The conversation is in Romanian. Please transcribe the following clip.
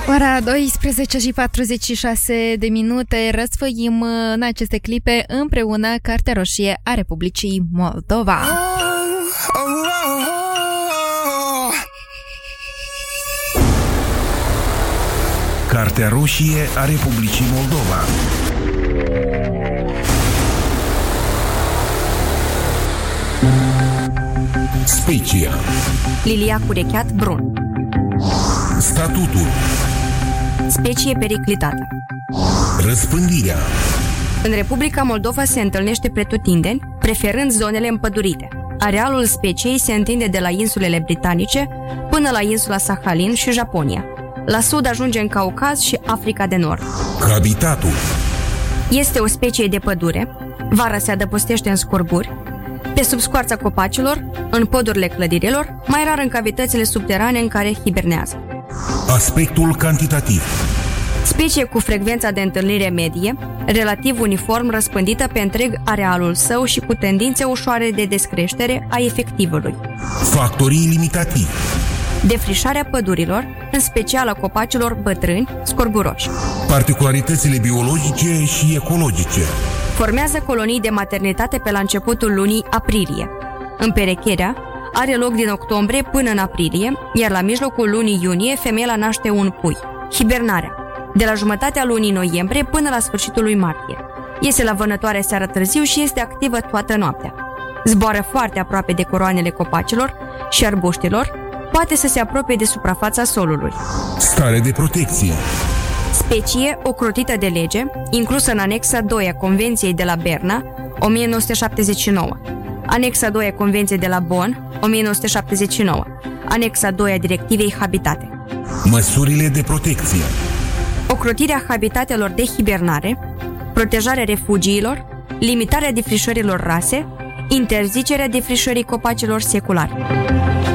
Ora 12:46 de minute, răsfăim în aceste clipe împreună Cartea Roșie a Republicii Moldova. Cartea Roșie a Republicii Moldova. Specia. Lilia Curecheat Brun. Statutul. Specie periclitată. Răspândirea. În Republica Moldova se întâlnește pretutindeni, preferând zonele împădurite. Arealul speciei se întinde de la insulele britanice până la insula Sahalin și Japonia. La sud ajunge în Caucaz și Africa de Nord. Habitatul. Este o specie de pădure. Vara se adăpostește în scorburi, pe sub scoarța copacilor, în podurile clădirilor, mai rar în cavitățile subterane în care hibernează. Aspectul cantitativ. Specie cu frecvența de întâlnire medie, relativ uniform răspândită pe întreg arealul său și cu tendințe ușoare de descreștere a efectivului. Factorii limitativi. Defrișarea pădurilor, în special a copacilor bătrâni, scorburoși. Particularitățile biologice și ecologice. Formează colonii de maternitate pe la începutul lunii aprilie. Împerecherea are loc din octombrie până în aprilie, iar la mijlocul lunii iunie femeia naște un pui. Hibernarea. De la jumătatea lunii noiembrie până la sfârșitul lui martie. Iese la vânătoare seara târziu și este activă toată noaptea. Zboară foarte aproape de coroanele copacilor și arbuștilor, poate să se apropie de suprafața solului. Stare de protecție. Specie ocrotită de lege, inclusă în anexa 2 a Convenției de la Berna, 1979, anexa 2 a Convenției de la Bonn, 1979, anexa 2 a Directivei Habitate. Măsurile de protecție. Ocrotirea habitatelor de hibernare, protejarea refugiilor, limitarea defrișărilor rase, interzicerea defrișării copacilor seculari.